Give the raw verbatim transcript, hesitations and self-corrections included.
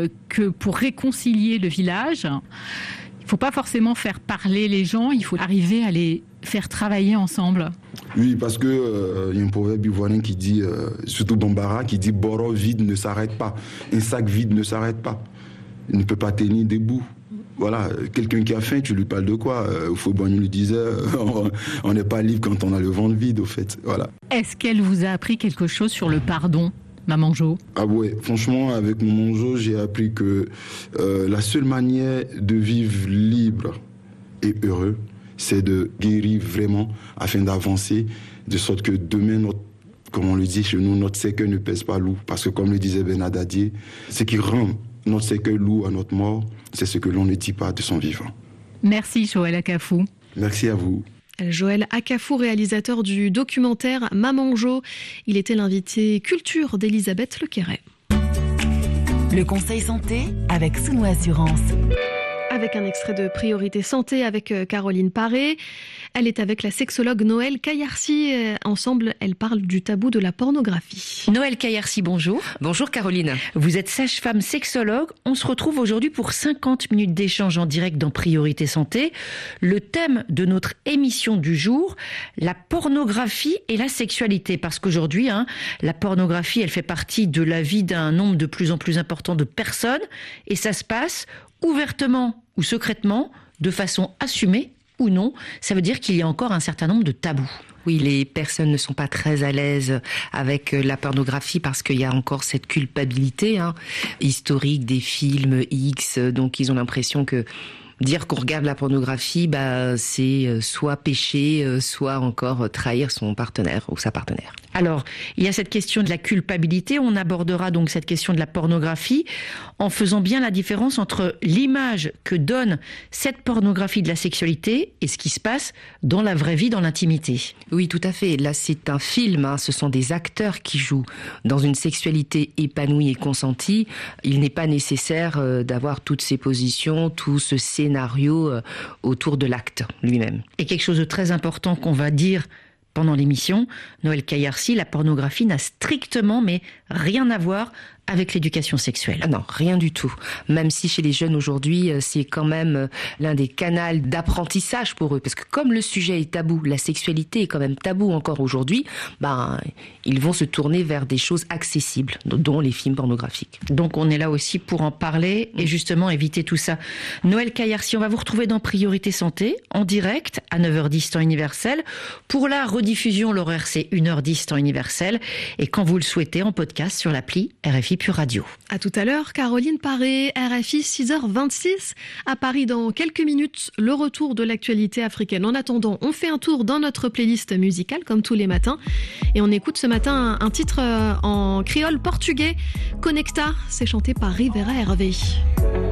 euh, que pour réconcilier le village, il ne faut pas forcément faire parler les gens, il faut arriver à les faire travailler ensemble. Oui, parce qu'il euh, y a un proverbe ivoirien qui dit, euh, surtout Bambara, qui dit « Boro vide ne s'arrête pas ». Un sac vide ne s'arrête pas. Il ne peut pas tenir debout. Voilà, quelqu'un qui a faim, tu lui parles de quoi? euh, Fauboigny lui disait, euh, on n'est pas libre quand on a le ventre vide, au fait. Voilà. Est-ce qu'elle vous a appris quelque chose sur le pardon, Maman Jo? Ah ouais, franchement, avec Maman Jo, j'ai appris que euh, la seule manière de vivre libre et heureux, c'est de guérir vraiment afin d'avancer, de sorte que demain, notre, comme on le dit chez nous, notre cercueil ne pèse pas lourd. Parce que comme le disait Bernard Dadier, ce qui rend notre cercueil lourd à notre mort, c'est ce que l'on ne dit pas de son vivant. Merci Joël Akafou. Merci à vous. Joël Akafou, réalisateur du documentaire Maman Jo. Il était l'invité culture d'Elisabeth Lequéret. Le conseil santé avec Souno Assurance. Avec un extrait de Priorité Santé avec Caroline Paré. Elle est avec la sexologue Noël Caillarcy. Ensemble, elle parle du tabou de la pornographie. Noël Caillarcy, bonjour. Bonjour Caroline. Vous êtes sage-femme sexologue. On se retrouve aujourd'hui pour cinquante minutes d'échange en direct dans Priorité Santé. Le thème de notre émission du jour, la pornographie et la sexualité. Parce qu'aujourd'hui, hein, la pornographie, elle fait partie de la vie d'un nombre de plus en plus important de personnes. Et ça se passe ouvertement ou secrètement, de façon assumée ou non. Ça veut dire qu'il y a encore un certain nombre de tabous. Oui, les personnes ne sont pas très à l'aise avec la pornographie parce qu'il y a encore cette culpabilité hein, historique des films X. Donc ils ont l'impression que dire qu'on regarde la pornographie, bah, c'est soit pécher, soit encore trahir son partenaire ou sa partenaire. Alors, il y a cette question de la culpabilité. On abordera donc cette question de la pornographie en faisant bien la différence entre l'image que donne cette pornographie de la sexualité et ce qui se passe dans la vraie vie, dans l'intimité. Oui, tout à fait. Là, c'est un film. Hein. Ce sont des acteurs qui jouent dans une sexualité épanouie et consentie. Il n'est pas nécessaire euh, d'avoir toutes ces positions, tout ce scénario euh, autour de l'acte lui-même. Et quelque chose de très important qu'on va dire pendant l'émission, Noël Caillarcy, la pornographie n'a strictement mais rien à voir avec l'éducation sexuelle. Ah non, rien du tout. Même si chez les jeunes aujourd'hui, c'est quand même l'un des canaux d'apprentissage pour eux. Parce que comme le sujet est tabou, la sexualité est quand même tabou encore aujourd'hui, ben, ils vont se tourner vers des choses accessibles, dont les films pornographiques. Donc on est là aussi pour en parler et justement éviter tout ça. Noël Caillarcy, on va vous retrouver dans Priorité Santé, en direct, à neuf heures dix temps universel. Pour la rediffusion, l'horaire c'est une heure dix temps universel. Et quand vous le souhaitez, en podcast sur l'appli R F I Pure Radio. À tout à l'heure, Caroline Paré, R F I, six heures vingt-six. À Paris, dans quelques minutes, le retour de l'actualité africaine. En attendant, on fait un tour dans notre playlist musicale, comme tous les matins. Et on écoute ce matin un titre en créole portugais. Conecta, c'est chanté par Rivera Hervé.